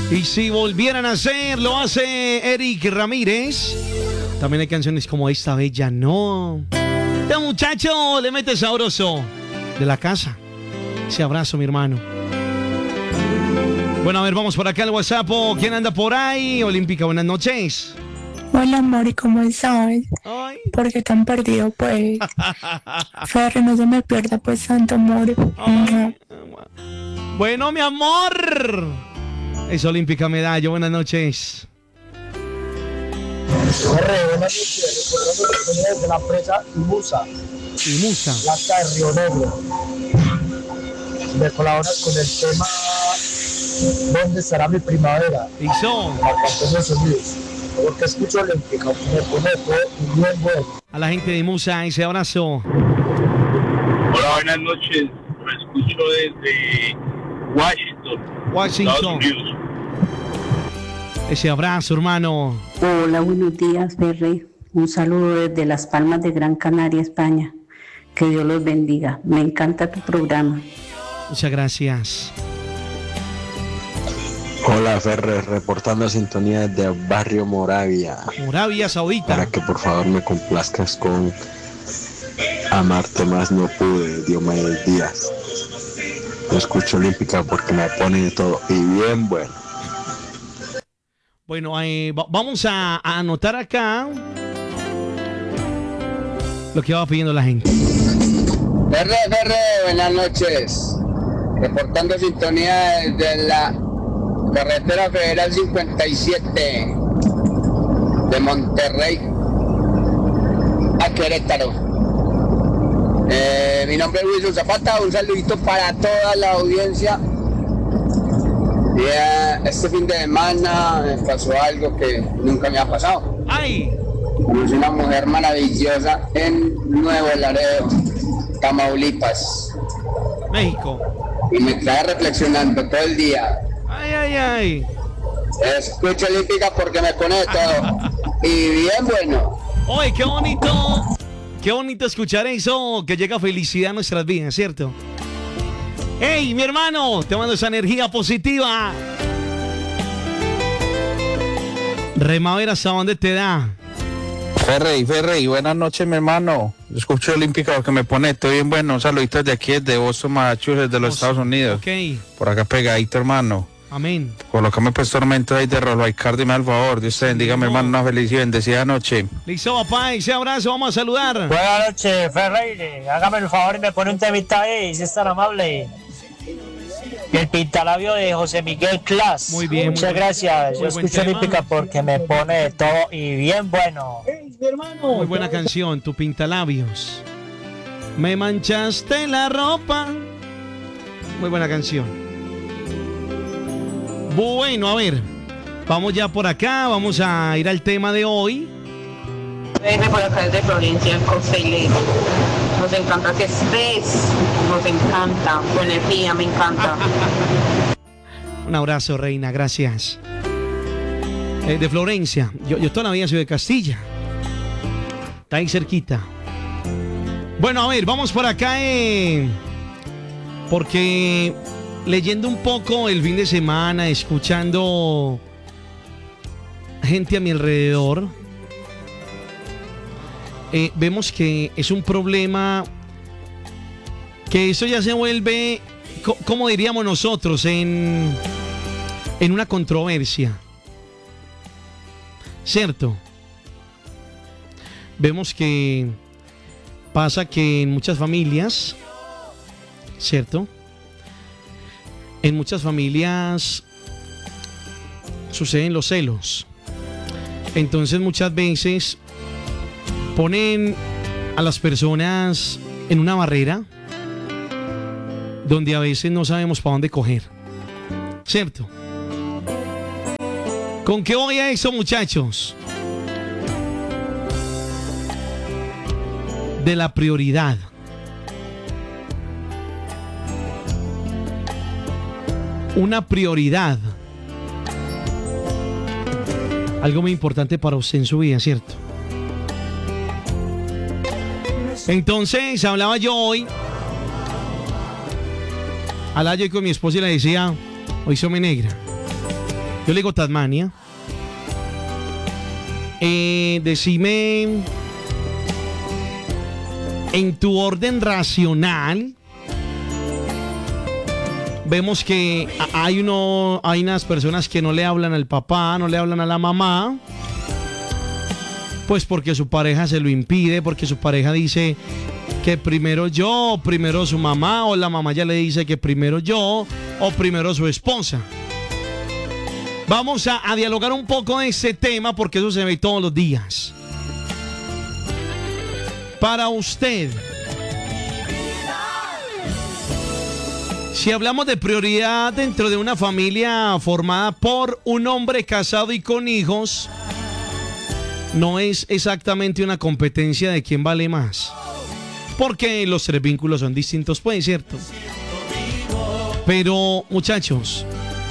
Y si volvieran a hacer, lo hace Eric Ramírez. También hay canciones como Esta Bella No. Este muchacho le mete sabroso. De la casa. Ese abrazo, mi hermano. Bueno, a ver, vamos por acá al WhatsApp. ¿Quién anda por ahí? Olímpica, buenas noches. Hola, amor, ¿y cómo estás? Ay. ¿Por qué tan perdido, pues? Ferry, no se me pierda, pues, tanto amor. Ay. Bueno, mi amor. Es Olímpica Medallo, buenas noches. Buenas noches, reportando de la empresa Imusa. Imusa. Planta de Río Negro. Me colaboras con el tema ¿Dónde estará mi primavera? Hizo. Marcantes Unidos. Porque escucho Olímpica, me pone todo bien bueno. A la gente de Imusa, ese abrazo. Hola, buenas noches. Lo escucho desde Washington, Estados Unidos. Ese abrazo, hermano. Hola, buenos días, Ferry. Un saludo desde Las Palmas de Gran Canaria, España. Que Dios los bendiga. Me encanta tu programa. Muchas gracias. Hola, Ferrer, reportando sintonía desde Barrio Moravia. Moravia Saudita. Para que por favor me complazcas con Amarte Más No Pude, Diomedes Díaz. Yo escucho Olímpica porque me pone de todo y bien bueno. Bueno, vamos a anotar acá lo que va pidiendo la gente. Ferre, buenas noches. Reportando sintonía desde la carretera federal 57 de Monterrey a Querétaro. Mi nombre es Wilson Zapata, un saludito para toda la audiencia. Este fin de semana me pasó algo que nunca me ha pasado. ¡Ay! Conocí una mujer maravillosa en Nuevo Laredo, Tamaulipas. México. Y me trae reflexionando todo el día. ¡Ay! Escucho Olímpica porque me pone de todo. Y bien bueno. ¡Oye, qué bonito! Qué bonito escuchar eso, que llega felicidad a nuestras vidas, ¿cierto? ¡Hey, mi hermano! Te mando esa energía positiva. Remavera, ¿hasta dónde te da? Ferrey, buenas noches, mi hermano. Escucho Olímpica porque me pone todo bien bueno. Un saludito de aquí, desde Boston, Massachusetts, de los Estados Unidos. Ok. Por acá pegadito, hermano. Amén. Colócame pues tormento ahí de Rolo Icardi, me al favor. Dios te bendiga, mi hermano, una feliz y bendecida noche. Listo, papá, ese abrazo, vamos a saludar. Buenas noches, Ferreire. Hágame el favor y me pone un temita ahí, si es tan amable. El pintalabio de José Miguel Clas. Muy bien. Muchas gracias. Yo escucho tema. Olímpica porque me pone de todo y bien bueno. Muy buena canción, tu pintalabios. Me manchaste la ropa. Muy buena canción. Bueno, a ver, vamos ya por acá, vamos a ir al tema de hoy. Venme por acá desde Florencia, Costeile. Nos encanta que estés, nos encanta, tu energía me encanta. Un abrazo, reina, gracias. De Florencia, yo toda la vida soy de Castilla. Está ahí cerquita. Bueno, a ver, vamos por acá, porque leyendo un poco el fin de semana, escuchando gente a mi alrededor, vemos que es un problema que eso ya se vuelve, como diríamos nosotros, en una controversia, ¿cierto? Vemos que pasa que en muchas familias, ¿cierto? En muchas familias suceden los celos. Entonces muchas veces ponen a las personas en una barrera donde a veces no sabemos para dónde coger, ¿cierto? ¿Con qué voy a eso, muchachos? De la prioridad. Una prioridad. Algo muy importante para usted en su vida, ¿cierto? Entonces, hablaba yo hoy con mi esposa y le decía, hoy soy negra. Yo le digo Tasmania. Decime, en tu orden racional, vemos que hay unas personas que no le hablan al papá, no le hablan a la mamá, pues porque su pareja se lo impide, porque su pareja dice que primero yo, primero su mamá, o la mamá ya le dice que primero yo, o primero su esposa. Vamos a dialogar un poco de ese tema porque eso se ve todos los días. Para usted, si hablamos de prioridad dentro de una familia formada por un hombre casado y con hijos, no es exactamente una competencia de quién vale más, porque los tres vínculos son distintos, pues, ¿cierto? Pero, muchachos,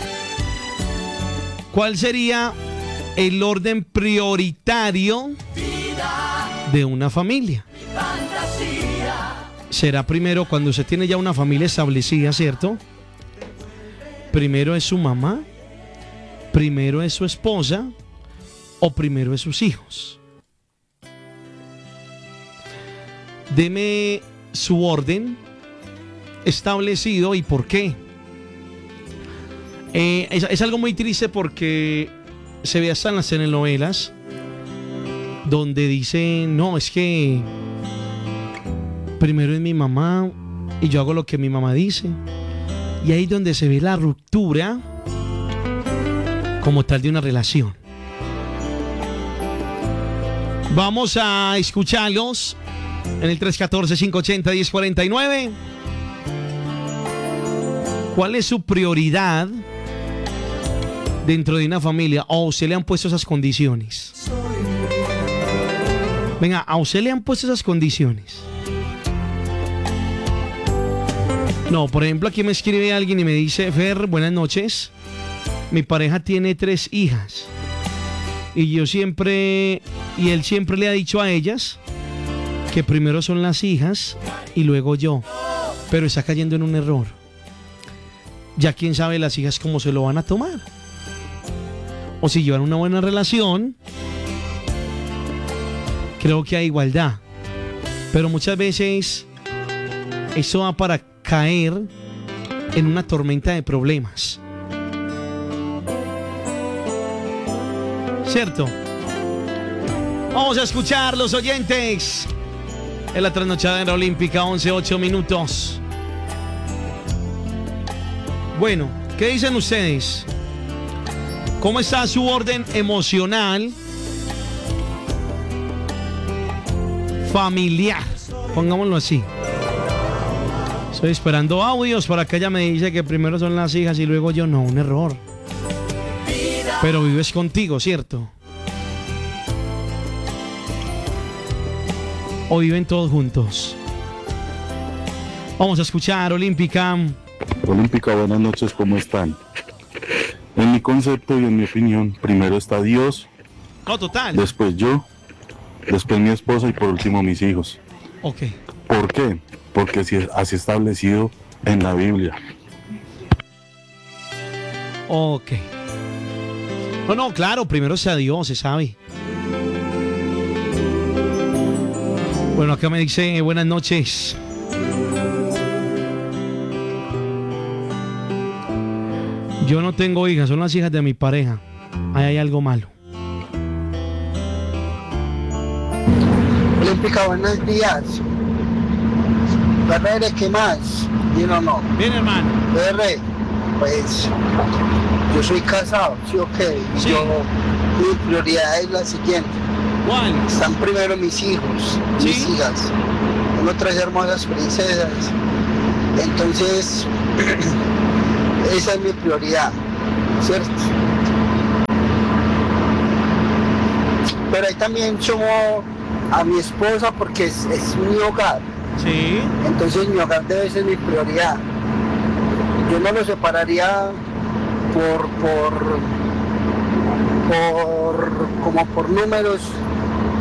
¿cuál sería el orden prioritario de una familia? Será primero cuando usted tiene ya una familia establecida, ¿cierto? Primero es su mamá, primero es su esposa o primero es sus hijos. Deme su orden establecido y por qué. Es algo muy triste porque se ve hasta en las telenovelas donde dicen, no, es que primero es mi mamá y yo hago lo que mi mamá dice. Y ahí es donde se ve la ruptura como tal de una relación. Vamos a escucharlos en el 314-580-1049. ¿Cuál es su prioridad dentro de una familia? ¿O usted le han puesto esas condiciones? Venga, ¿a usted le han puesto esas condiciones? No, por ejemplo, aquí me escribe alguien y me dice, Fer, buenas noches. Mi pareja tiene 3 hijas. Y él siempre le ha dicho a ellas que primero son las hijas y luego yo. Pero está cayendo en un error. Ya quién sabe las hijas cómo se lo van a tomar. O si llevan una buena relación, creo que hay igualdad. Pero muchas veces eso va para caer en una tormenta de problemas. ¿Cierto? Vamos a escuchar los oyentes en la trasnochadera olímpica, 11:08 minutos. Bueno, ¿qué dicen ustedes? ¿Cómo está su orden emocional familiar? Pongámoslo así. Estoy esperando audios para que ella me dice que primero son las hijas y luego yo. No, un error. Pero vives contigo, ¿cierto? ¿O viven todos juntos? Vamos a escuchar Olímpica. Olímpica, buenas noches, ¿cómo están? En mi concepto y en mi opinión, primero está Dios. No, total. Después yo, después mi esposa y por último mis hijos. Ok. ¿Por qué? Porque así establecido en la Biblia. Ok. No, claro, primero sea Dios, se sabe. Bueno, acá me dice, buenas noches. Yo no tengo hijas, son las hijas de mi pareja. Ahí hay algo malo. Olímpica, buenos días. Ferrer, ¿qué más? ¿Bien o no? Bien, hermano. Ferrer, pues yo soy casado, ¿sí o qué? Sí. Mi prioridad es la siguiente. ¿Cuál? Están primero mis hijos, ¿Sí? mis hijas. Tengo 3 hermosas princesas. Entonces, esa es mi prioridad, ¿cierto? Pero ahí también sumo a mi esposa porque es mi hogar. Sí. Entonces mi hogar debe ser mi prioridad. Yo no lo separaría como por números,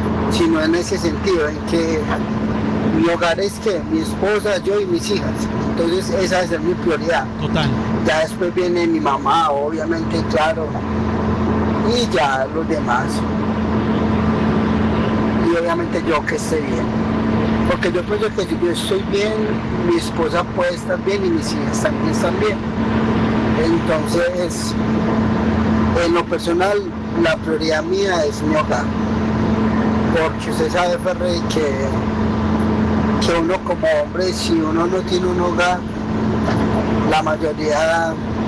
sino en ese sentido, en que mi hogar es que mi esposa, yo y mis hijas. Entonces esa debe ser mi prioridad. Total. Ya después viene mi mamá, obviamente, claro. Y ya los demás. Y obviamente yo que esté bien. Porque yo pienso que si yo estoy bien, mi esposa puede estar bien y mis hijas también están bien. Entonces, en lo personal, la prioridad mía es mi hogar. Porque usted sabe, Ferrey, que uno como hombre, si uno no tiene un hogar, la mayoría,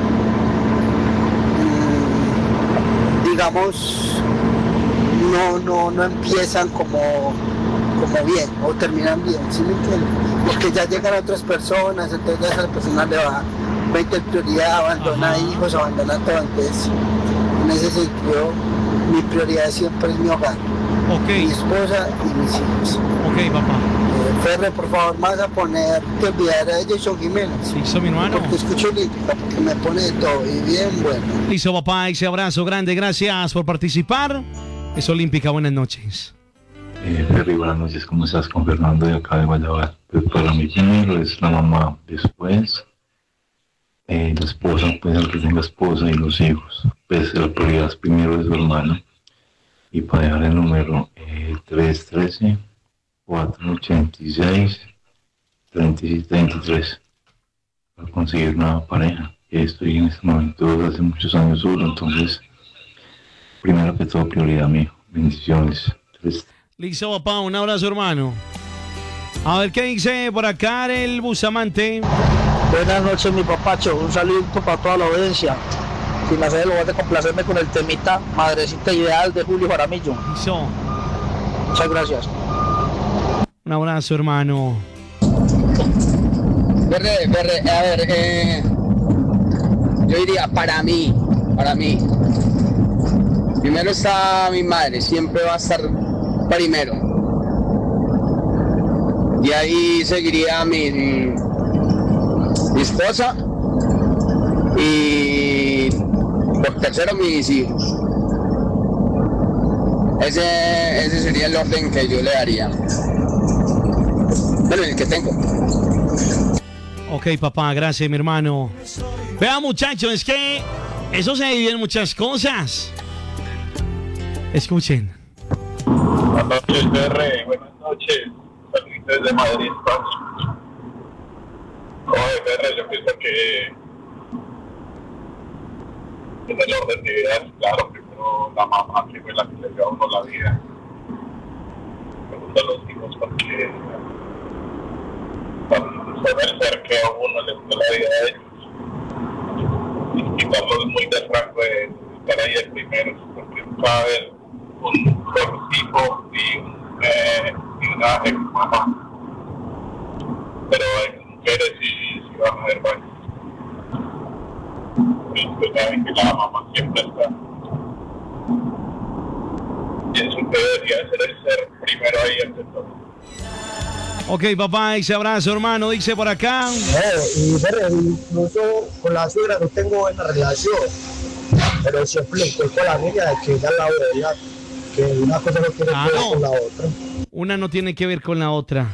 digamos, no empiezan como bien o terminan bien, ¿sí me entienden? Porque ya llegan otras personas, entonces a esas personas le va 20 prioridad, abandona hijos, abandona todo. Entonces, en ese sentido, mi prioridad siempre es mi hogar, mi esposa y mis hijos. Ok, papá. Ferre, por favor, más a poner que enviar a Jason Jiménez. Listo, mi hermano. Porque escucho Olímpica, porque me pone de todo y bien bueno. Listo, papá, ese abrazo grande, gracias por participar. Es Olímpica, buenas noches. Ferry, buenas noches, ¿cómo estás? Con Fernando de acá de Guayabal. Pues para mí primero es la mamá, después la esposa, pues el que tenga esposa y los hijos. Pues la prioridad primero es su hermano. Y para dejar el número 313-486-3633 para conseguir una pareja. Estoy en este momento desde hace muchos años solo, entonces primero que todo prioridad mío. Bendiciones. Listo, papá, un abrazo, hermano. A ver qué dice por acá el Bustamante. Buenas noches, mi papacho. Un saludo para toda la audiencia. Sin hacer el lugar de complacerme con el temita Madrecita Ideal de Julio Jaramillo. Listo. Muchas gracias. Un abrazo, hermano. Verde, a ver, yo diría para mí. Primero está mi madre, siempre va a estar primero. Y ahí seguiría mi esposa y por tercero mis hijos. Ese sería el orden que yo le daría. Bueno, el que tengo. Ok, papá, gracias, mi hermano. Vea, muchachos, es que eso se divide en muchas cosas. Escuchen. Buenas noches, BR. Buenas noches. Saludos desde Madrid, España. Oye, BR, yo pienso que en el orden de ideas, claro, primero la mamá, que fue la que le dio a uno la vida. Me gustan los hijos porque son el ser que a uno le gusta la vida de ellos. Y quitarlos muy del rango de estar ahí el primero, porque nunca va a haber un mejor hijo y una ex mamá. Pero hay mujeres y van a haber varios. Ustedes saben que la mamá siempre está. Pienso que debería ser el ser primero ahí ante todo. Ok, papá, ese abrazo, hermano, dice por acá. Y incluso con la suegra no tengo buena relación, pero siempre le estoy con la niña de que ella es la abuela, que una cosa no tiene que ver con la otra. Una no tiene que ver con la otra.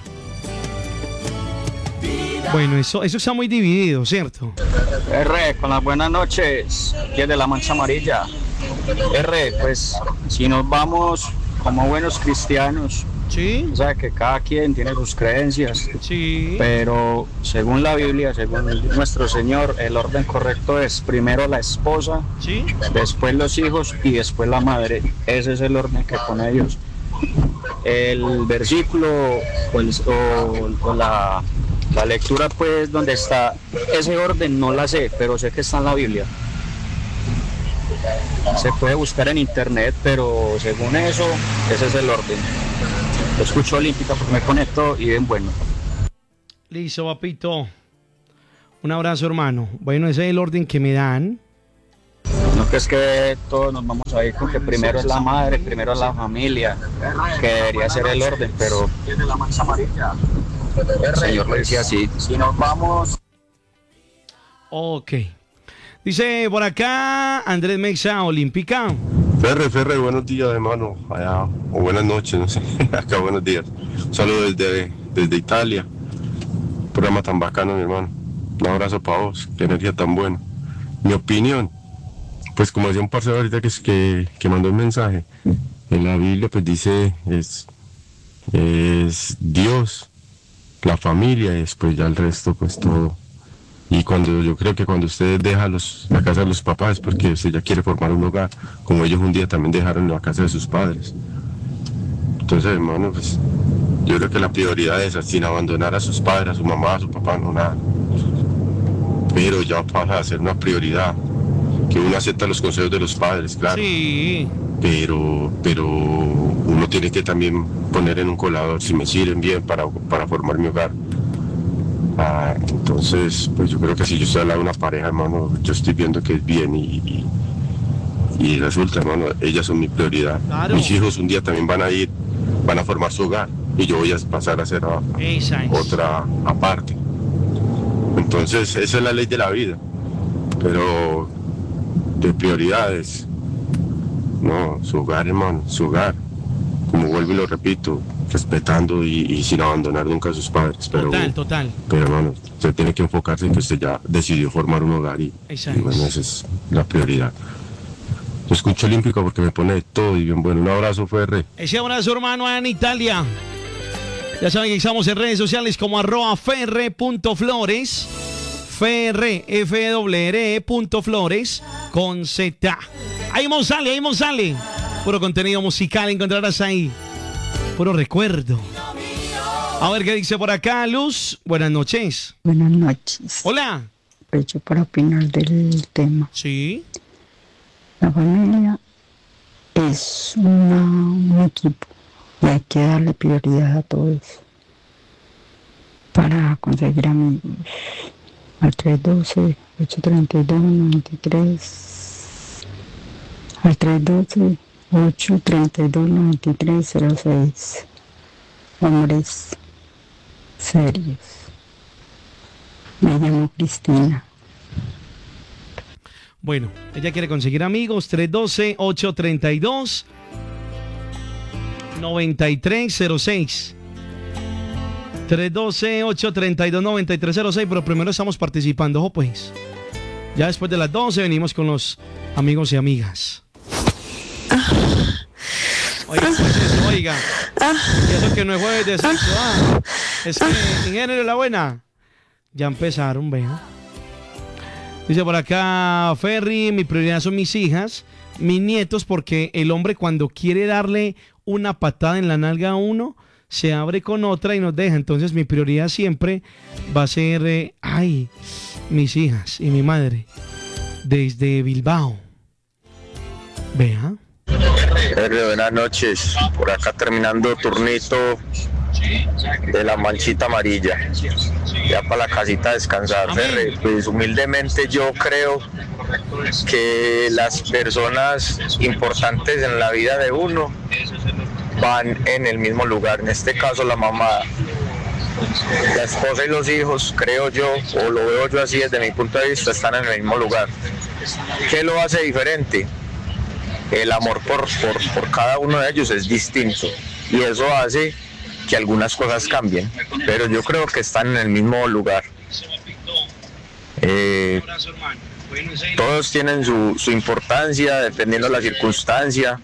Bueno, eso está muy dividido, ¿cierto? R, con las buenas noches, aquí es de la Mancha Amarilla. R, pues, si nos vamos como buenos cristianos, sí, o sea, que cada quien tiene sus creencias, sí, pero según la Biblia, según nuestro Señor, el orden correcto es primero la esposa, sí, después los hijos y después la madre. Ese es el orden que pone Dios. El versículo o la lectura, pues, donde está ese orden no la sé, pero sé que está en la Biblia. Se puede buscar en internet, pero según eso, ese es el orden. Lo escucho Olímpica porque me conecto y bien bueno. Listo, papito. Un abrazo, hermano. Bueno, ese es el orden que me dan. No crees que todos nos vamos a ir con que primero es la madre, primero es la familia, que debería ser el orden, pero el Señor lo decía así. Si nos vamos... Ok. Dice por acá Andrés Mexa, Olímpica. Ferre, buenos días, hermano. Allá, o buenas noches, no sé. Acá, buenos días. Un saludo desde Italia. Un programa tan bacano, mi hermano. Un abrazo para vos, qué energía tan buena. Mi opinión, pues como decía un parcero ahorita que mandó un mensaje, en la Biblia pues dice es Dios, la familia y después ya el resto pues todo. Y yo creo que cuando usted deja la casa de los papás es porque usted ya quiere formar un hogar, como ellos un día también dejaron la casa de sus padres. Entonces, hermano, pues yo creo que la prioridad es esa, sin abandonar a sus padres, a su mamá, a su papá, no nada. Pero ya pasa a ser una prioridad, que uno acepta los consejos de los padres, claro. Sí. Pero uno tiene que también poner en un colador si me sirven bien para formar mi hogar. Entonces, pues yo creo que si yo estoy al lado de una pareja, hermano, yo estoy viendo que es bien y resulta, hermano, ellas son mi prioridad. Claro. Mis hijos un día también van a formar su hogar y yo voy a pasar a ser otra aparte. Entonces, esa es la ley de la vida. Pero de prioridades, no, su hogar, hermano, su hogar. Como vuelvo y lo repito, respetando y sin abandonar nunca a sus padres. Pero, total. Pero, hermano, usted tiene que enfocarse en que usted ya decidió formar un hogar y bueno, esa es la prioridad. Yo escucho Olímpico porque me pone de todo y bien bueno. Un abrazo, FR. Ese abrazo, hermano, en Italia. Ya saben que estamos en redes sociales como @fr.flores. FR.flores con Z. Ahí sale. Puro contenido musical encontrarás ahí. Puro recuerdo. A ver qué dice por acá, Luz. Buenas noches. Buenas noches. Hola. Pues yo para opinar del tema. Sí. La familia es un equipo y hay que darle prioridad a todo eso para conseguir amigos. Al 312-832-93, al 312-832-9306. Hombres serios. Me llamo Cristina. Bueno, ella quiere conseguir amigos. 312-832-9306. 312-832-9306. Pero primero estamos participando, ojo pues. Ya después de las 12 venimos con los amigos y amigas. Oiga, pues eso, oiga. Y eso que no es jueves de sexo. Es que ingeniero la buena. Ya empezaron, vean. Dice por acá Ferry, mi prioridad son mis hijas, mis nietos, porque el hombre cuando quiere darle una patada en la nalga a uno, se abre con otra y nos deja. Entonces mi prioridad siempre va a ser, mis hijas y mi madre. Desde Bilbao. Vea. Buenas noches. Por acá terminando turnito de la manchita amarilla. Ya para la casita a descansar. Ferre, pues humildemente yo creo que las personas importantes en la vida de uno van en el mismo lugar. En este caso la mamá, la esposa y los hijos, creo yo, o lo veo yo así desde mi punto de vista, están en el mismo lugar. ¿Qué lo hace diferente? El amor por cada uno de ellos es distinto y eso hace que algunas cosas cambien, pero yo creo que están en el mismo lugar. Todos tienen su importancia dependiendo de la circunstancia,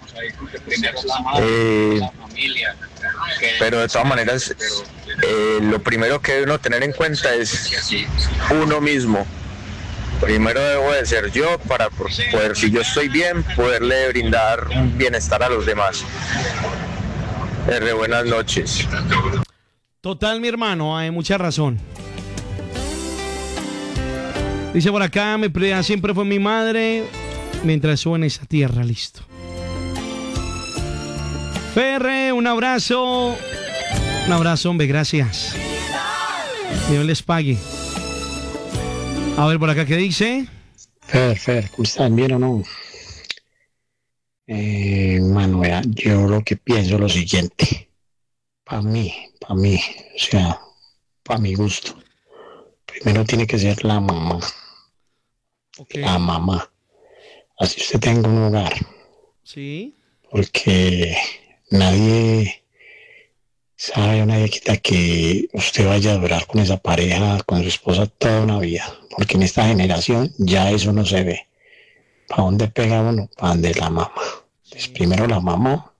pero de todas maneras lo primero que debe uno tener en cuenta es uno mismo. Primero debo de ser yo para poder, si yo estoy bien, poderle brindar un bienestar a los demás. Buenas noches. Total, mi hermano, hay mucha razón. Dice por acá, mi prioridad siempre fue mi madre mientras estuve en esa tierra, listo. Ferre, un abrazo. Un abrazo, hombre, gracias. Dios les pague. A ver por acá, ¿qué dice? Fer, ¿cómo están? ¿Bien o no? Manuela, yo lo que pienso es lo siguiente. Para mí, o sea, para mi gusto. Primero tiene que ser la mamá. Okay. La mamá. Así usted tenga un hogar. Sí. Porque nadie sabe una quita que usted vaya a durar con esa pareja, con su esposa toda una vida, porque en esta generación ya eso no se ve. ¿Para dónde pega uno? Para donde la mamá. Pues primero la mamá